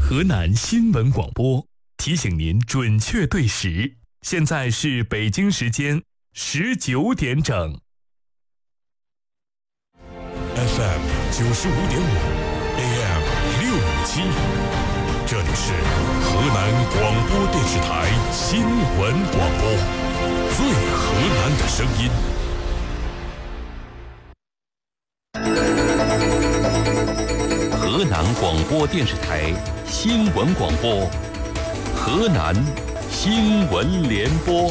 河南新闻广播提醒您准确对时，现在是北京时间19点整。 FM 95.5 AM 657，这里是河南广播电视台新闻广播，最河南的声音。 河南广播电视台新闻广播，河南新闻联播。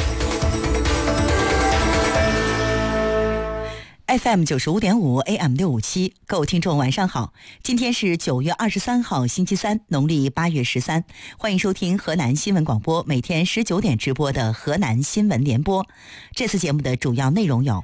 FM 95.5 AM 657，各位听众晚上好，今天是9月23号星期三，农历8月13，欢迎收听河南新闻广播每天19点直播的河南新闻联播。这次节目的主要内容有：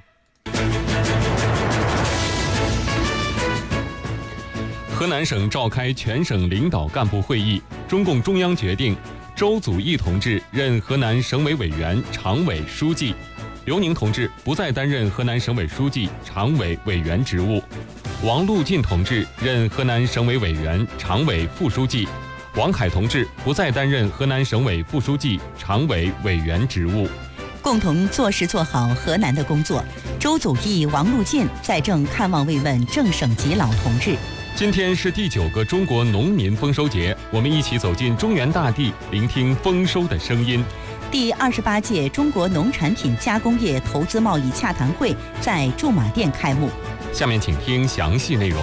河南省召开全省领导干部会议，中共中央决定周祖义同志任河南省委委员、常委、书记，刘宁同志不再担任河南省委书记、常委、委员职务，王陆晋同志任河南省委委员、常委、副书记，王凯同志不再担任河南省委副书记、常委、委员职务。 共同做事做好河南的工作，周祖义、王陆晋在郑看望慰问正省级老同志。 今天是第9个中国农民丰收节，我们一起走进中原大地，聆听丰收的声音。 第28届中国农产品加工业投资贸易洽谈会在驻马店开幕。 下面请听详细内容。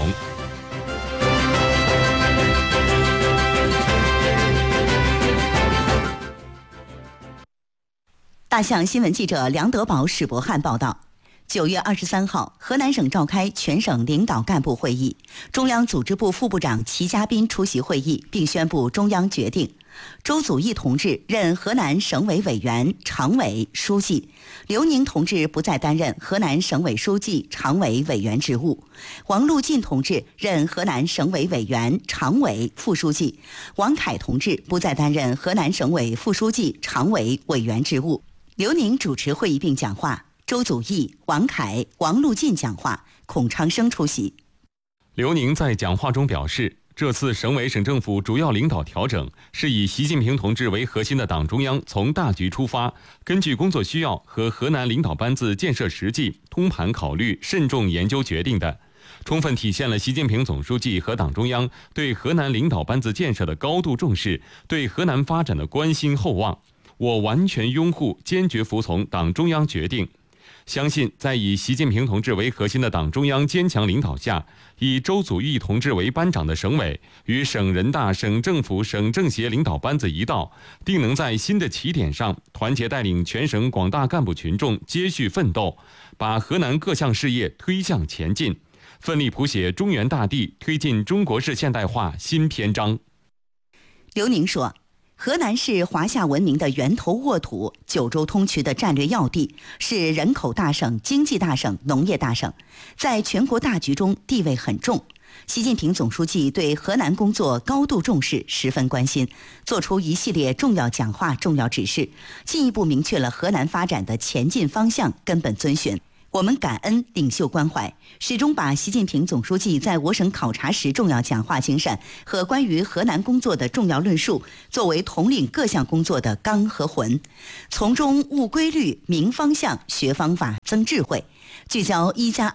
大象新闻记者梁德宝、史博汉报道。9月23号，河南省召开全省领导干部会议，中央组织部副部长齐家斌出席会议，并宣布中央决定：周祖义同志任河南省委委员、常委、书记；刘宁同志不再担任河南省委书记、常委、委员职务；王陆晋同志任河南省委委员、常委、副书记；王凯同志不再担任河南省委副书记、常委、委员职务。刘宁主持会议并讲话。周祖义、王凯、王陆晋讲话，孔昌生出席。 刘宁在讲话中表示，这次省委省政府主要领导调整是以习近平同志为核心的党中央从大局出发，根据工作需要和河南领导班子建设实际通盘考虑、慎重研究决定的，充分体现了习近平总书记和党中央对河南领导班子建设的高度重视，对河南发展的关心厚望。我完全拥护、坚决服从党中央决定。相信在以习近平同志为核心的党中央坚强领导下，以周祖义同志为班长的省委与省人大、省政府、省政协领导班子一道，定能在新的起点上团结带领全省广大干部群众接续奋斗，把河南各项事业推向前进，奋力谱写中原大地推进中国式现代化新篇章。 刘宁说，河南是华夏文明的源头沃土，九州通衢的战略要地，是人口大省、经济大省、农业大省，在全国大局中地位很重。习近平总书记对河南工作高度重视，十分关心，作出一系列重要讲话、重要指示，进一步明确了河南发展的前进方向、根本遵循。我们感恩领袖关怀，始终把习近平总书记在我省考察时重要讲话精神和关于河南工作的重要论述作为统领各项工作的纲和魂，从中悟规律、明方向、学方法、增智慧，聚焦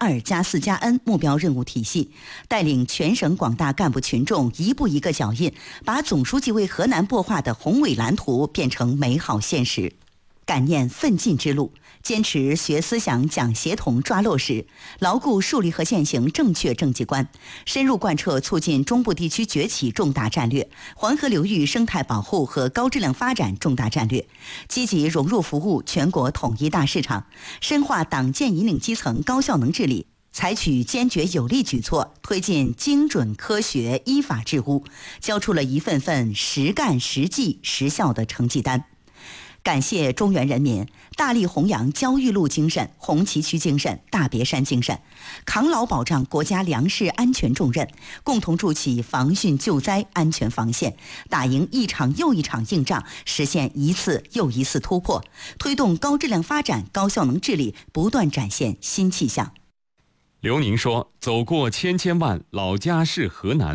1+2+4+N 目标任务体系，带领全省广大干部群众一步一个脚印，把总书记为河南擘画的宏伟蓝图变成美好现实。感念奋进之路，坚持学思想、讲协同、抓落实，牢固树立和现行正确政绩观，深入贯彻促进中部地区崛起重大战略、黄河流域生态保护和高质量发展重大战略，积极融入服务全国统一大市场，深化党建引领基层高效能治理，采取坚决有力举措，推进精准科学依法治污，交出了一份份实干实际实效的成绩单。感谢中原人民大力弘扬焦裕禄精神、红旗渠精神、大别山精神，扛牢保障国家粮食安全重任，共同筑起防汛救灾安全防线，打赢一场又一场硬仗，实现一次又一次突破，推动高质量发展、高效能治理不断展现新气象。 刘宁说，走过千万，老家是河南，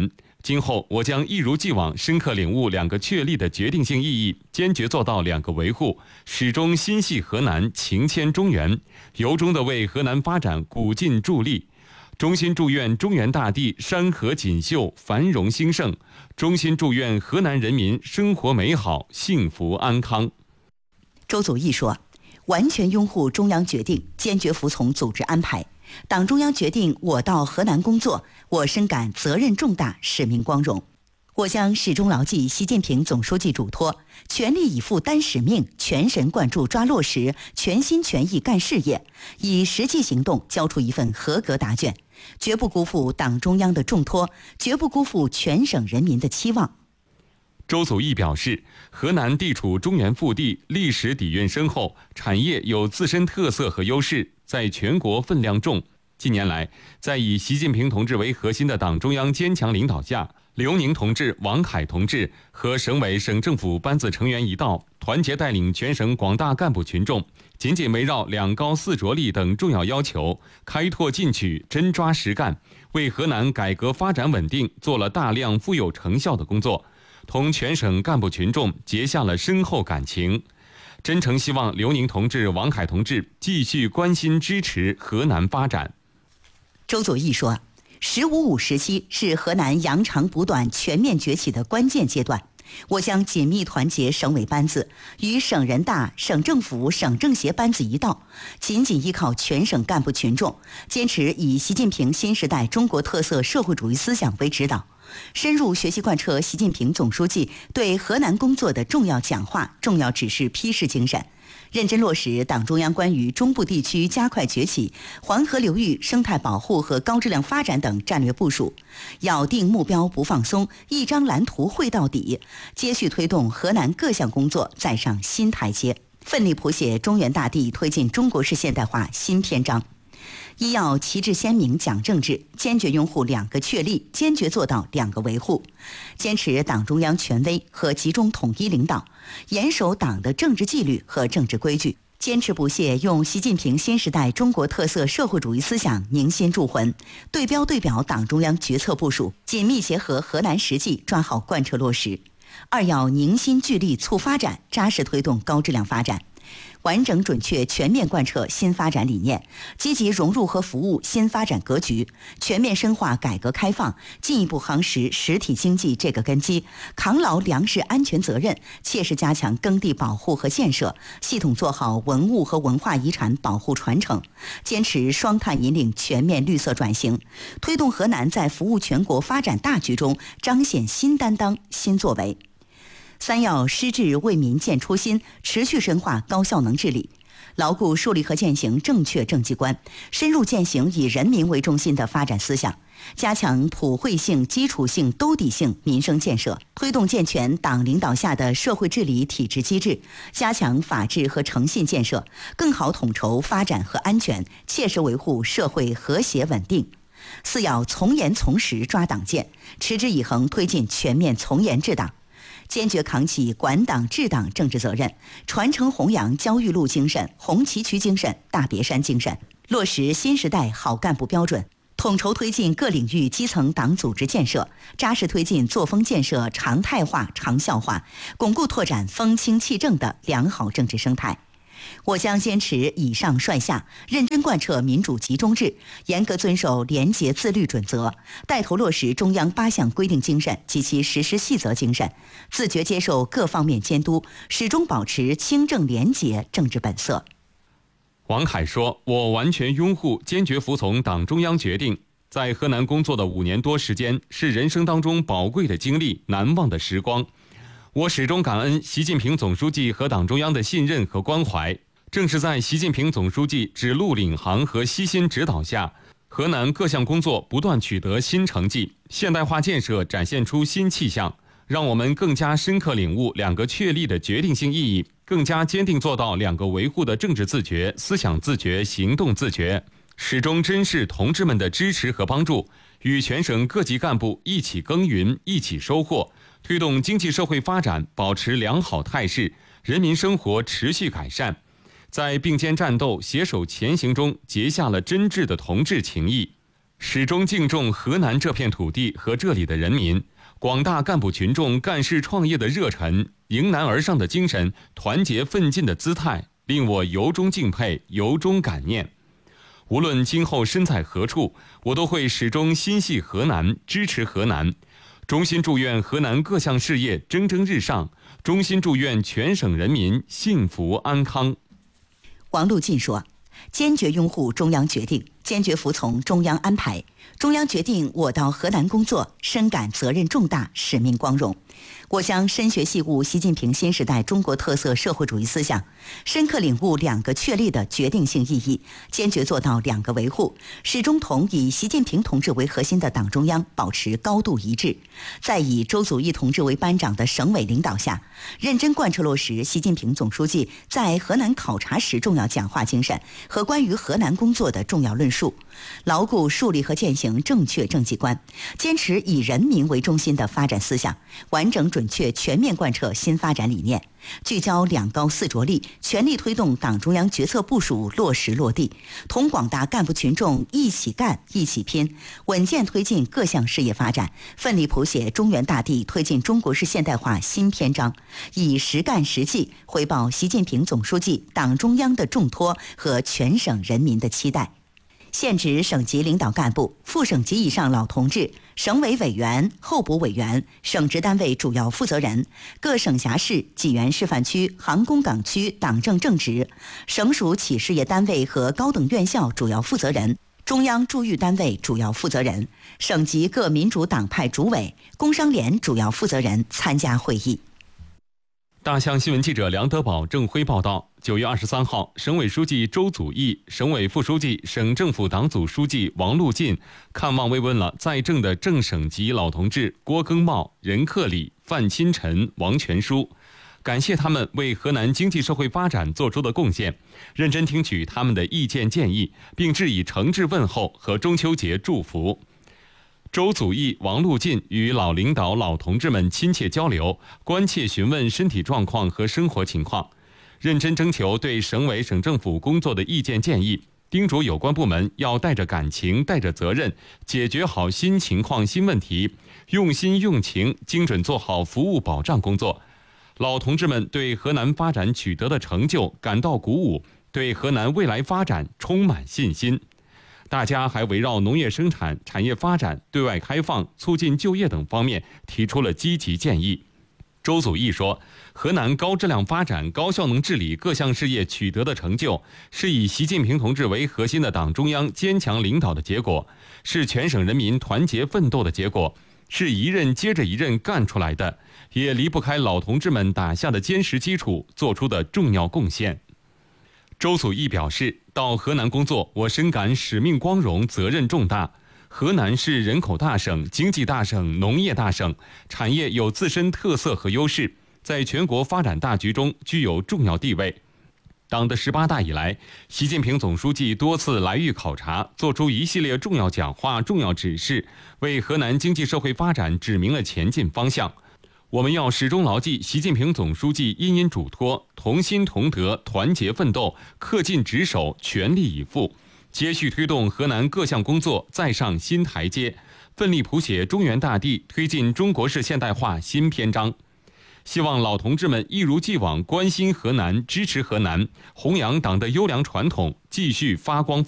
今后我将一如既往深刻领悟两个确立的决定性意义，坚决做到两个维护，始终心系河南，情牵中原，由衷地为河南发展鼓劲助力。衷心祝愿中原大地山河锦绣，繁荣兴盛；衷心祝愿河南人民生活美好，幸福安康。 周祖义说，完全拥护中央决定，坚决服从组织安排。党中央决定我到河南工作，我深感责任重大，使命光荣。我将始终牢记习近平总书记嘱托，全力以赴担使命，全神贯注抓落实，全心全意干事业，以实际行动交出一份合格答卷，绝不辜负党中央的重托，绝不辜负全省人民的期望。 周祖义表示，河南地处中原腹地，历史底蕴深厚，产业有自身特色和优势，在全国分量重。近年来，在以习近平同志为核心的党中央坚强领导下，刘宁同志、王凯同志和省委省政府班子成员一道，团结带领全省广大干部群众，紧紧围绕两高四着力等重要要求，开拓进取，真抓实干，为河南改革发展稳定做了大量富有成效的工作，同全省干部群众结下了深厚感情。真诚希望刘宁同志、王凯同志继续关心支持河南发展。 周祖义说，“15+5”时期是河南扬长补短、全面崛起的关键阶段。我将紧密团结省委班子，与省人大、省政府、省政协班子一道，紧紧依靠全省干部群众，坚持以习近平新时代中国特色社会主义思想为指导，深入学习贯彻习近平总书记对河南工作的重要讲话、重要指示批示精神，认真落实党中央关于中部地区加快崛起、黄河流域生态保护和高质量发展等战略部署，咬定目标不放松，一张蓝图绘到底，接续推动河南各项工作再上新台阶，奋力谱写中原大地推进中国式现代化新篇章。一要旗帜鲜明讲政治，坚决拥护两个确立，坚决做到两个维护，坚持党中央权威和集中统一领导，严守党的政治纪律和政治规矩，坚持不懈用习近平新时代中国特色社会主义思想凝心铸魂，对标对表党中央决策部署，紧密结合河南实际，抓好贯彻落实。二要凝心聚力促发展，扎实推动高质量发展，完整准确全面贯彻新发展理念，积极融入和服务新发展格局，全面深化改革开放，进一步夯实实体经济这个根基，扛牢粮食安全责任，切实加强耕地保护和建设，系统做好文物和文化遗产保护传承，坚持双碳引领全面绿色转型，推动河南在服务全国发展大局中彰显新担当、新作为。三要施治为民建初心，持续深化高效能治理，牢固树立和践行正确政绩观，深入践行以人民为中心的发展思想，加强普惠性、基础性、兜底性民生建设，推动健全党领导下的社会治理体制机制，加强法治和诚信建设，更好统筹发展和安全，切实维护社会和谐稳定。四要从严从实抓党建，持之以恒推进全面从严治党，坚决扛起管党治党政治责任，传承弘扬焦裕禄精神、红旗渠精神、大别山精神，落实新时代好干部标准，统筹推进各领域基层党组织建设，扎实推进作风建设常态化、长效化，巩固拓展风清气正的良好政治生态。我将坚持以上率下，认真贯彻民主集中制，严格遵守廉洁自律准则，带头落实中央8项规定精神及其实施细则精神，自觉接受各方面监督，始终保持清正廉洁政治本色。 王凯说，我完全拥护、坚决服从党中央决定。在河南工作的5年多时间，是人生当中宝贵的经历、难忘的时光。我始终感恩习近平总书记和党中央的信任和关怀。正是在习近平总书记指路领航和悉心指导下，河南各项工作不断取得新成绩，现代化建设展现出新气象，让我们更加深刻领悟两个确立的决定性意义，更加坚定做到两个维护的政治自觉、思想自觉、行动自觉，始终珍视同志们的支持和帮助，与全省各级干部一起耕耘，一起收获，推动经济社会发展保持良好态势，人民生活持续改善，在并肩战斗、携手前行中结下了真挚的同志情谊。 始终敬重河南这片土地和这里的人民，广大干部群众干事创业的热忱，迎难而上的精神，团结奋进的姿态，令我由衷敬佩，由衷感念。无论今后身在何处，我都会始终心系河南，支持河南，衷心祝愿河南各项事业蒸蒸日上，衷心祝愿全省人民幸福安康。 王陆晋说，坚决拥护中央决定，坚决服从中央安排。中央决定我到河南工作，深感责任重大，使命光荣。我将深学细悟习近平新时代中国特色社会主义思想，深刻领悟2个确立的决定性意义，坚决做到2个维护，始终同以习近平同志为核心的党中央保持高度一致。在以周祖义同志为班长的省委领导下，认真贯彻落实习近平总书记在河南考察时重要讲话精神和关于河南工作的重要论述，牢固树立和践行正确政绩观，坚持以人民为中心的发展思想，完整准确全面贯彻新发展理念，聚焦2高4着力，全力推动党中央决策部署落实落地，同广大干部群众一起干一起拼，稳健推进各项事业发展，奋力谱写中原大地推进中国式现代化新篇章，以实干实际回报习近平总书记、党中央的重托和全省人民的期待。现职省级领导干部、副省级以上老同志、省委委员、候补委员、省直单位主要负责人、各省辖市、济源示范区、航空港区党政正职、省属企事业单位和高等院校主要负责人、中央驻豫单位主要负责人、省级各民主党派主委、工商联主要负责人参加会议。 大象新闻记者梁德宝郑辉报道，9月23号，省委书记周祖义、省委副书记、省政府党组书记王陆晋看望慰问了在郑的正省级老同志郭庚茂、任克礼、范钦臣、王全书，感谢他们为河南经济社会发展做出的贡献，认真听取他们的意见建议，并致以诚挚问候和中秋节祝福。周祖义、王陆晋与老领导、老同志们亲切交流，关切询问身体状况和生活情况，认真征求对省委省政府工作的意见建议，叮嘱有关部门要带着感情、带着责任，解决好新情况、新问题，用心用情，精准做好服务保障工作。老同志们对河南发展取得的成就感到鼓舞，对河南未来发展充满信心。大家还围绕农业生产、产业发展、对外开放、促进就业等方面提出了积极建议。周祖义说，河南高质量发展、高效能治理各项事业取得的成就，是以习近平同志为核心的党中央坚强领导的结果，是全省人民团结奋斗的结果，是一任接着一任干出来的，也离不开老同志们打下的坚实基础做出的重要贡献。周祖义表示，到河南工作，我深感使命光荣，责任重大。河南是人口大省、经济大省、农业大省，产业有自身特色和优势，在全国发展大局中具有重要地位。党的18大以来，习近平总书记多次来豫考察，作出一系列重要讲话、重要指示，为河南经济社会发展指明了前进方向。我们要始终牢记习近平总书记殷殷嘱托，同心同德，团结奋斗，恪尽职守，全力以赴，接续推动河南各项工作再上新台阶，奋力谱写中原大地推进中国式现代化新篇章。希望老同志们一如既往关心河南，支持河南，弘扬党的优良传统，继续发光